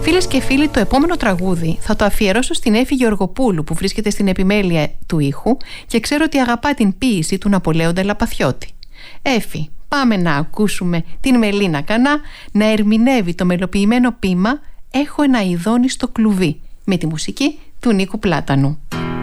Φίλες και φίλοι, το επόμενο τραγούδι θα το αφιερώσω στην Έφη Γεωργοπούλου που βρίσκεται στην επιμέλεια του ήχου και ξέρω ότι αγαπά την ποίηση του Ναπολέοντα Λαπαθιώτη. Έφη, πάμε να ακούσουμε την Μελίνα Κανά να ερμηνεύει το μελοποιημένο ποίημα «Έχω ένα ειδόνι στο κλουβί» με τη μουσική του Νίκου Πλάτανου.